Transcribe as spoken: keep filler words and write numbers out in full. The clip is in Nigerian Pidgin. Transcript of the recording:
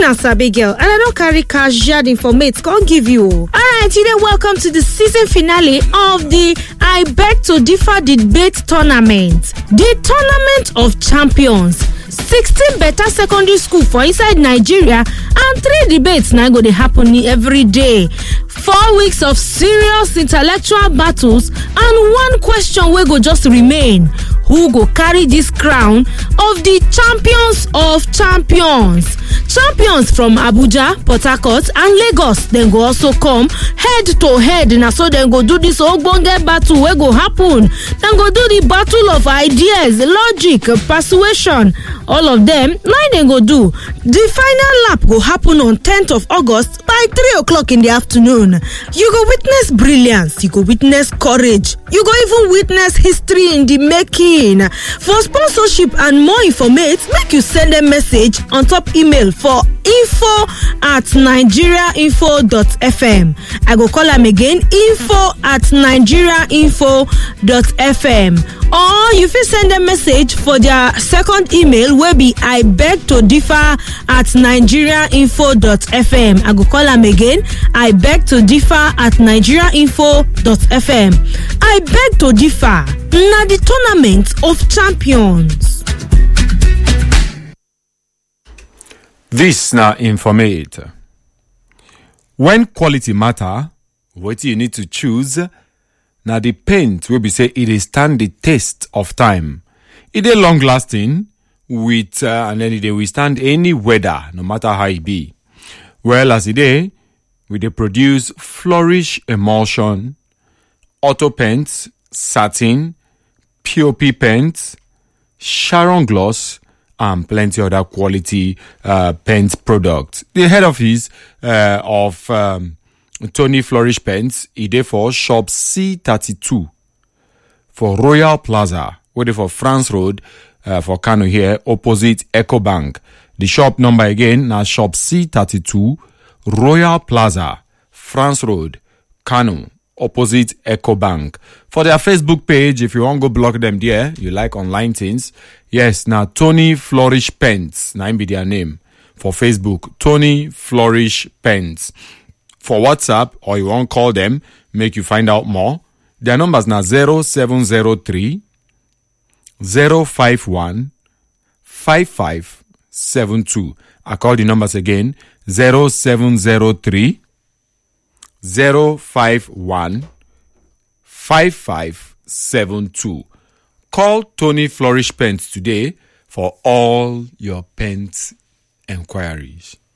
na sabi girl, and I don't carry casual informate. Can't give you. Alright, today welcome to the season finale of the I Beg to Differ debate tournament. The Tournament of Champions. sixteen better secondary school for inside Nigeria, and three debates now go dey happen every day. Four weeks of serious intellectual battles and one question wey go just remain. Who go carry this crown of the champions of champions? Champions from Abuja, Port Harcourt and Lagos then go also come head to head. Na so then go do this ogbonge battle wey go happen. Then go do the battle of ideas, logic, persuasion. All of them, nine then go do. The final lap go happen on tenth of August by three o'clock in the afternoon. You go witness brilliance, you go witness courage, you go even witness history in the making. For sponsorship and more information, make you send a message on top email for info at nigeriainfo dot f m. I go call am again, info at nigeriainfo dot f m. Or you fit send a message for their second email wey be I beg to differ at nigeriainfo dot f m. I go call am again, I beg to differ at nigeriainfo dot f m. I beg to differ na the Tournament of Champions. This na informate. When quality matter, what you need to choose na the paint wey be say it dey stand the test of time. It dey long lasting with uh, and then it dey withstand any weather, no matter how it be. Well, as it dey, we dey produce Flourish Emulsion, Auto Paints, Satin, P O P paints, Sharon Gloss, and plenty other quality uh, paint products. The head office uh, of um, Tony Flourish Paints, e dey for shop C thirty-two for Royal Plaza, wey dey for France Road uh, for Kano here, opposite EcoBank. The shop number again na shop C thirty-two, Royal Plaza, France Road, Kano, opposite EcoBank. For their Facebook page, if you want to go block them there, you like online things, yes, now Tony Flourish Paints, na be their name. For Facebook, Tony Flourish Paints. For WhatsApp, or you want to call them, make you find out more, their numbers now zero seven zero three, zero five one, five five seven two. I call the numbers again, zero seven zero three, zero five one, five five seven two. Call Tony Flourish Paints today for all your paint enquiries.